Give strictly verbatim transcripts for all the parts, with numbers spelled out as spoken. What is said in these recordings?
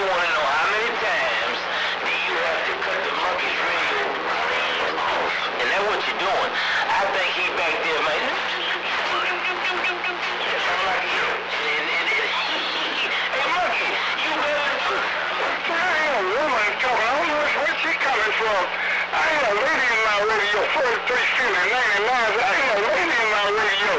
want to know how many times do you have to cut the monkey's radio clean off? And that's what you're doing. I think he back there, man. That sound like you. And, and, and, hey, monkey, you better... I ain't a woman talking. I don't know where she coming from. I ain't a lady in my radio. forty-three feeling ninety-nine. I ain't a lady in my radio.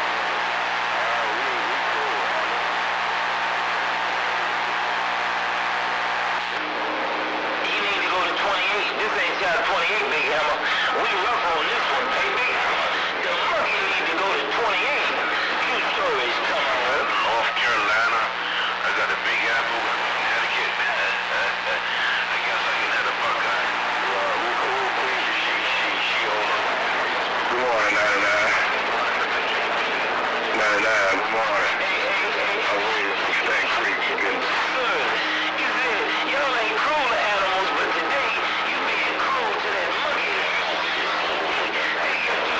You need to go to twenty-eight. This ain't shot twenty-eight, Big Hammer. We rough on this one, hey, Big Hammer. The monkey need to go to twenty-eight. Few stories come on. North Carolina. I got a Big Apple. Connecticut. I guess I can have a Buckeye. Well, we cool, please. She, she, she over. Good morning, ninety-nine. ninety-nine, good morning. I'm waiting for Stank Creek again. Sir, you said y'all ain't cruel to animals, but today you being cruel to that monkey. Hey, you do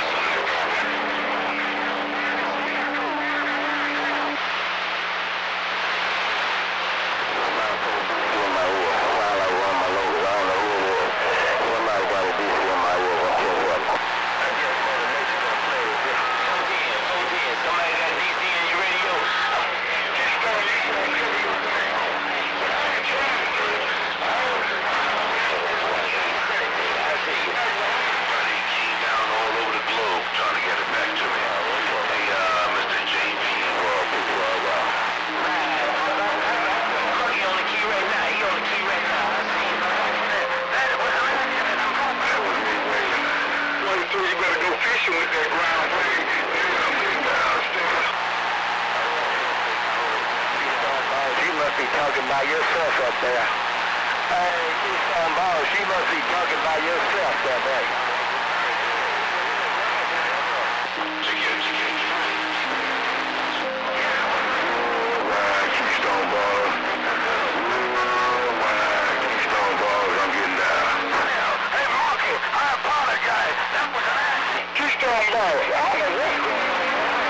with that ground plane. She must be talking by yourself up there. Hey, Keystone Ball, she must be talking by yourself up there. Right, Keystone Ball. Right, Keystone Balls, I'm getting down. Hey, Monkey, I apologize. That was an accident. Keystone Balls, I don't know what's going on.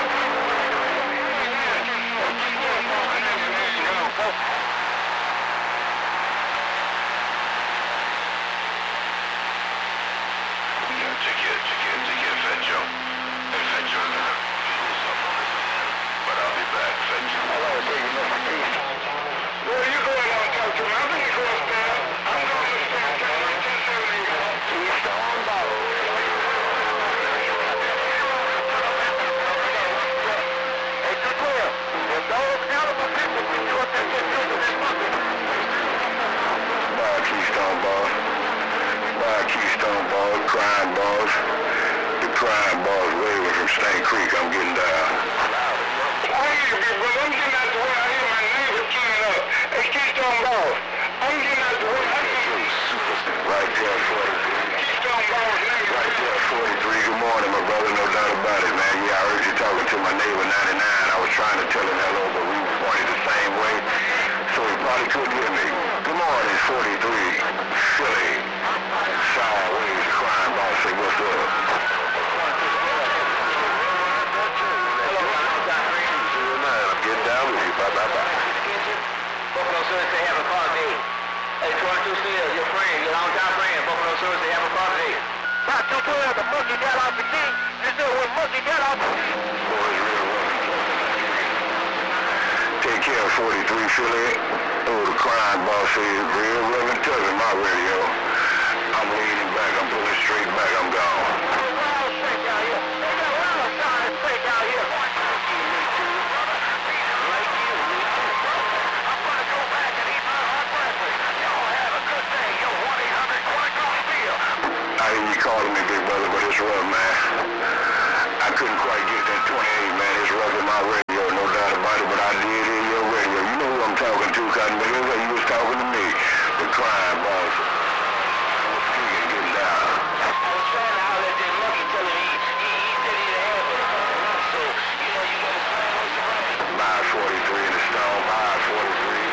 Take care, take care, take care, Fat Joe. Hey, Fat Joe, I'm gonna do something on this again. But I'll be back, Fat Joe. Hello, do you know my piece? Where are you going on, talk to me? I'm going to go upstairs. I'm going to stand down at ten seventy. Keystone Ball. Hey, come here. If those animal people can do what they can do to this monkey. Bye, Keystone Ball. Bye, Keystone Ball. Crying balls. The crying balls waving from Stank Creek. I'm getting down. I hear you, big brother. I'm getting out the way. I hear my neighbor keying up. Hey, Keystone Ball. I'm getting out the way. I hear you. Right there, forty-three. Keystone Ball's name. Right there, forty-three. Good morning, my brother. No doubt about it, man. Yeah, I heard you talking to my neighbor, ninety-nine. I was trying to tell him hello, but we pointed the same way, so he probably couldn't hear me. Good morning, forty-three. Philly. Sideways, crying ball. Say, what's up? I'm getting down with you. Bye-bye-bye. Buffalo Service, they have a car today. Hey, twenty-two Seals, your friend, your long-time friend, Buffalo Service, they have a car today. Not too good, the monkey got off the key. This is what monkey got off the key. Take care, forty-three Philly. Oh, the crying boss says, real Reverend Tubbs, my radio. I'm leaning back, I'm pulling straight back, I'm gone. I hear you calling me, big brother, but it's rough, man. I couldn't quite get that twenty-eight, man. It's rough in my radio, no doubt about it, but I did hear your radio. You know who I'm talking to, Cotton, but it was you was talking to me. The crying boss. I was freaking getting down. I was trying to holler at that monkey, telling me he, he, he said he'd have it. So, you know, you gotta try what you want. Bye, forty-three in the stone. Bye, forty-three.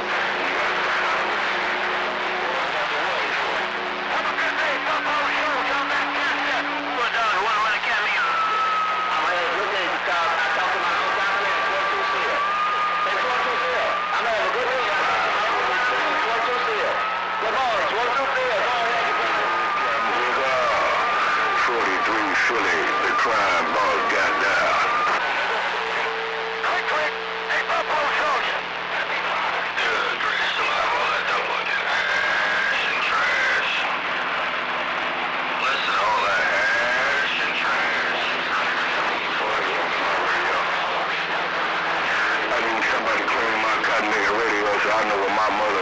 Have a good day, Papa. Come back, catch that. What, dog? You wanna run a cameo? I'm gonna have a good day because I talked to my own doctor at twenty-two Seals. Hey, twenty-two Seals, I'm gonna have a good day. I know where my mother